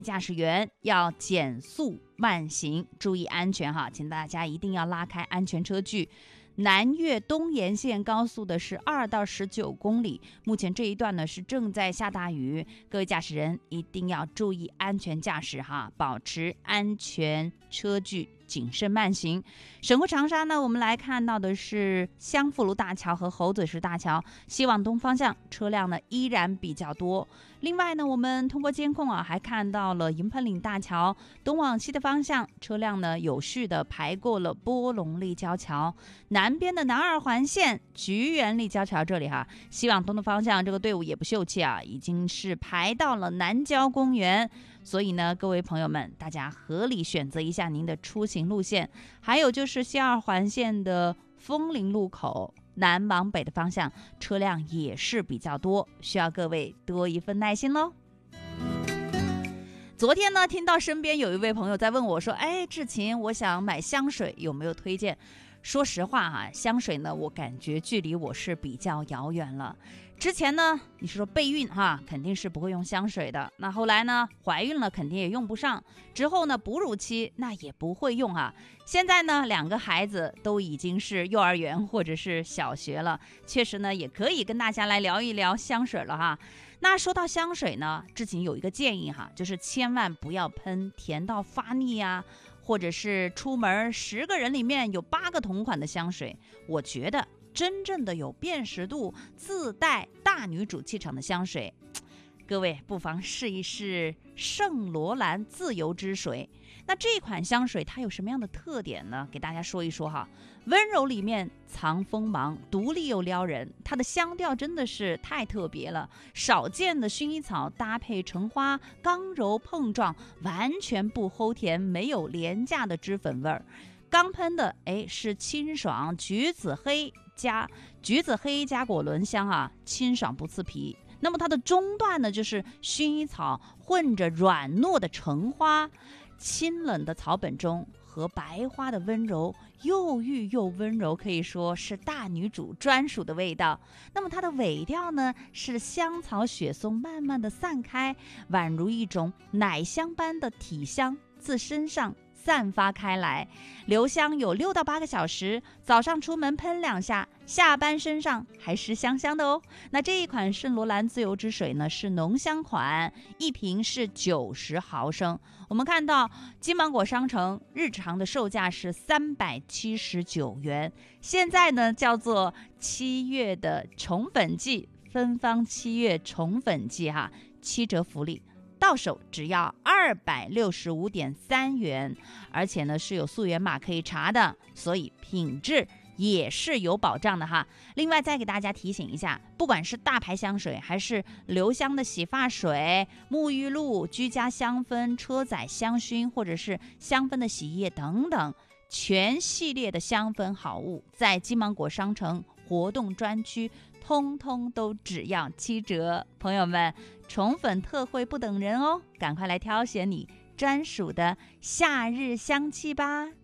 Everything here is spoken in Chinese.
驾驶员要减速慢行，注意安全哈，请大家一定要拉开安全车距。南越东沿线高速的是2到19公里，目前这一段呢是正在下大雨，各位驾驶人一定要注意安全驾驶哈，保持安全车距，谨慎慢行。省会长沙呢，我们来看到的是香福路大桥和猴嘴石大桥，西往东方向车辆呢依然比较多。另外呢，我们通过监控还看到了营盘岭大桥东往西的方向车辆呢有序的排过了波龙立交桥，南边的南二环线菊园立交桥这里哈，西往东的方向这个队伍也不秀气啊，已经是排到了南郊公园。所以呢，各位朋友们，大家合理选择一下您的出行路线。还有就是西二环线的枫林路口南往北的方向车辆也是比较多，需要各位多一份耐心咯。昨天呢，听到身边有一位朋友在问我说，志勤，我想买香水，有没有推荐？说实话香水呢，我感觉距离我是比较遥远了。之前呢，你说备孕肯定是不会用香水的。那后来呢，怀孕了肯定也用不上。之后呢，哺乳期那也不会用现在呢，2个孩子都已经是幼儿园或者是小学了，确实呢，也可以跟大家来聊一聊香水了那说到香水呢，之前有一个建议就是千万不要喷甜到发腻或者是出门10个人里面有8个同款的香水。我觉得真正的有辨识度、自带大女主气场的香水，各位不妨试一试圣罗兰自由之水。那这款香水它有什么样的特点呢？给大家说一说温柔里面藏锋芒，独立又撩人，它的香调真的是太特别了，少见的薰衣草搭配橙花，刚柔碰撞，完全不齁甜，没有廉价的脂粉味儿。刚喷的是清爽橘子黑加果轮香清爽不刺鼻。那么它的中段呢，就是薰衣草混着软糯的橙花，清冷的草本中和白花的温柔，又郁又温柔，可以说是大女主专属的味道。那么它的尾调呢，是香草雪松慢慢的散开，宛如一种奶香般的体香自身上散发开来，留香有6到8个小时，早上出门喷2下，下班身上还是香香的哦。那这一款圣罗兰自由之水呢，是浓香款，一瓶是90毫升。我们看到金芒果商城日常的售价是379元，现在呢叫做7月的宠粉季，芬芳7月宠粉季7折福利，到手只要265.3元，而且呢是有溯源码可以查的，所以品质也是有保障的另外再给大家提醒一下，不管是大牌香水还是留香的洗发水、沐浴露、居家香氛、车载香薰或者是香氛的洗衣液等等，全系列的香氛好物在金芒果商城活动专区通通都只要7折。朋友们，宠粉特惠不等人哦，赶快来挑选你专属的夏日香气吧。